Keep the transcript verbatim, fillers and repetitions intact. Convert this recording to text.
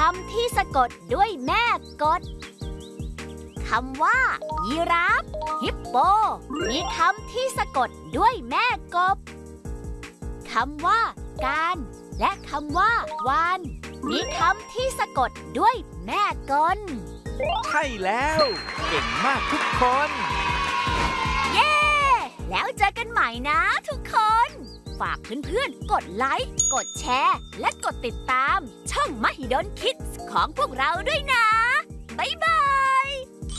ำที่สะกดด้วยแม่กฎคำว่ายีราฟฮิปโปมีคำที่สะกดด้วยแม่กบคำว่าการและคำว่าวานมีคำที่สะกดด้วยแม่กลใช่แล้วเก่งมากทุกคนเย้ แล้วเจอกันใหม่นะทุกคน ฝากเพื่อนๆกดไลค์กดแชร์และกดติดตามช่องมหิดลคิดส์ของพวกเราด้วยนะบ๊ายบาย